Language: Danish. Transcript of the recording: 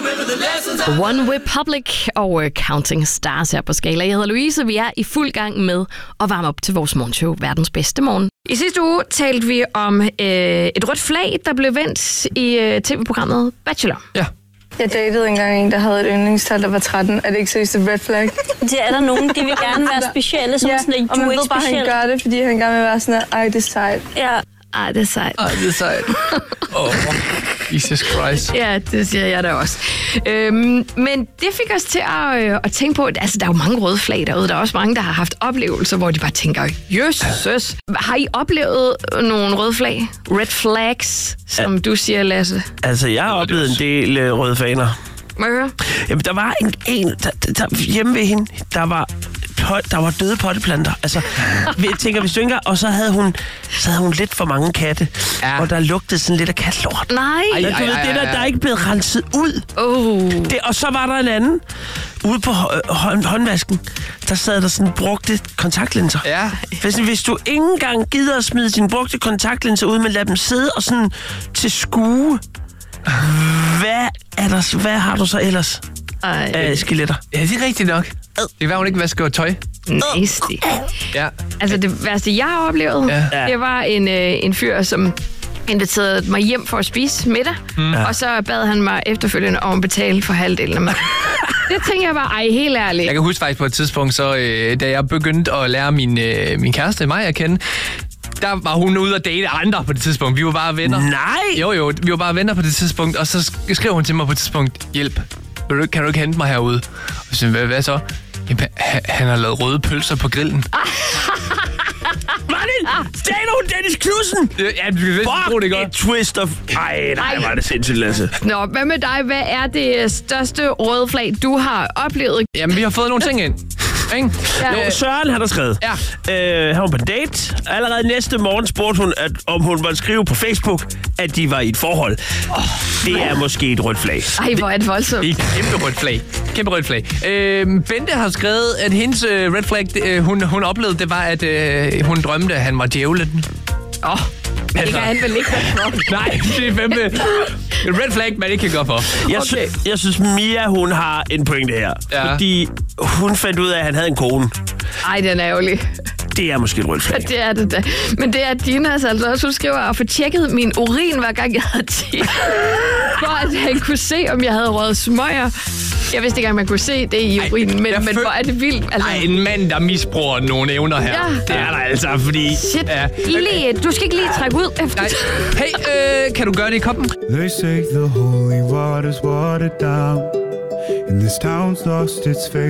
One Republic og Counting Stars her på Skala. Jeg hedder Louise, vi er i fuld gang med at varme op til vores morgenshow, Verdens Bedste Morgen. I sidste uge talte vi om et rødt flag, der blev vendt i tv-programmet Bachelor. Ja. Jeg datede engang en, der havde et yndlingstal, der var 13. Er det ikke seriøst et red flag? Det er der nogen, de vil gerne være specielle, som sådan en, og man ved bare, at han gør det, fordi han gerne vil være sådan, ej, det er sejt. Ja. Ej, det er sejt. Ej, det er sejt. Jesus Christ. Ja, det siger jeg da også. Men det fik os til at tænke på, altså der er jo mange røde flag derude. Der er også mange, der har haft oplevelser, hvor de bare tænker, jøsses. Har I oplevet nogle røde flag? Red flags, som du siger, Lasse? Altså, jeg har oplevet en del røde faner. Må jeg høre? Jamen, der var en der hjemme ved hende, der var døde potteplanter. Altså, jeg tænker, hvis du ikke og så havde hun lidt for mange katte. Ja. Og der lugtede sådan lidt af kattelort. Nej. Du ved, det der er ikke blevet renset ud. Og så var der en anden ude på håndvasken. Der sad der sådan brugte kontaktlinser. Ja. Hvis du ikke engang gider at smide dine brugte kontaktlinser ud, men lad dem sidde og sådan til skue. Hvad har du så ellers af skeletter? Ja, det er rigtigt nok. Det var hun ikke vasker tøj. Nasty. Ja. Altså det værste, jeg har oplevet, det var en fyr, som inviterede mig hjem for at spise middag, og så bad han mig efterfølgende om at betale for halvdelen af maden. Det tænker jeg bare, helt ærligt. Jeg kan huske faktisk på et tidspunkt, så da jeg begyndte at lære min kæreste, mig at kende, der var hun ude at date andre på det tidspunkt. Vi var bare venner. Nej! Jo, vi var bare venner på det tidspunkt, og så skrev hun til mig på et tidspunkt, hjælp, kan du ikke hente mig herude? Og så hvad så? Jamen, han har lavet røde pølser på grillen. Martin! Steno Dennis Knudsen! Ja, du kan vist tro det godt. Et twist of... Ej, var det sindssygt, Lasse. Nå, hvad med dig? Hvad er det største røde flag, du har oplevet? Jamen, vi har fået nogle ting ind. Ja. Jo, Søren har der skrevet. Ja. Han var på en date. Allerede næste morgen spurgte hun, om hun måtte skrive på Facebook, at de var i et forhold. Det er måske et rødt flag. Ej, hvor er det voldsomt. Det er et kæmpe rødt flag. Bente har skrevet, at hendes red flag, hun oplevede, det var, at hun drømte, at han var djævlen. Det kan han vel ikke være for. Nej, det er fandme en red flag, man ikke kan gå for. Jeg synes, Mia, hun har en pointe her. Ja. Fordi hun fandt ud af, at han havde en kone. Ej, den er ærgerlig. Det er måske et rødt flag. Det er det da. Men det er Dinas altså også, hun skriver, at få tjekket min urin, hver gang jeg havde tid. For at han kunne se, om jeg havde røget smøger. Jeg vidste ikke engang, man kunne se det i urinen, men hvor er det vildt. Altså. Ej, en mand, der misbruger nogle evner her. Ja. Det er der altså, fordi... Shit. Ja. Du skal ikke lige trække ud efter. Hey, kan du gøre det i koppen? They say the holy water's watered down, and this town's lost its faith.